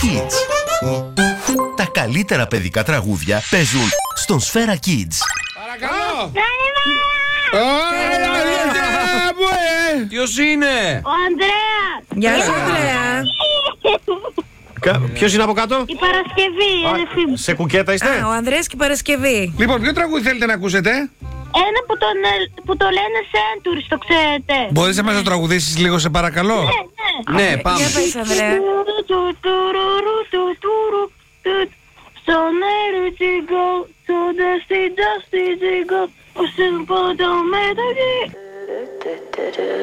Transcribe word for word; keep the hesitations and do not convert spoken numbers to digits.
Kids. Τα καλύτερα παιδικά τραγούδια παίζουν στον Σφαίρα Kids. Παρακαλώ! Ποιος είναι? Ο Ανδρέας! Γεια σου, Ανδρέα. Ποιος είναι από κάτω? Η Παρασκευή, η αδερφή μου. Σε κουκέτα είστε? Α, ο Ανδρέας και η Παρασκευή. Λοιπόν, ποιο τραγούδι θέλετε να ακούσετε? Ένα που, τον, ε, που το λένε Centuries, το ξέρετε. Μπορείς να μας το τραγουδήσεις λίγο, σε παρακαλώ? Ναι, ναι. Ναι, πάμε. Για πες, Ανδρέα. So let it go, so dusty, dusty, go. Oh, simple, don't matter.